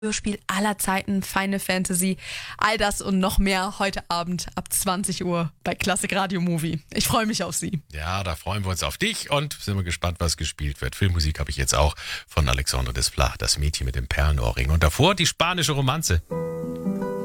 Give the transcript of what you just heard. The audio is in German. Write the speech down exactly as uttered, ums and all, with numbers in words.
Hörspiel aller Zeiten, Final Fantasy, all das und noch mehr heute Abend ab zwanzig Uhr bei Klassik Radio Movie. Ich freue mich auf Sie. Ja, da freuen wir uns auf dich und sind wir gespannt, was gespielt wird. Filmmusik habe ich jetzt auch von Alexandre Desplat, das Mädchen mit dem Perlenohrring. Und davor die spanische Romanze.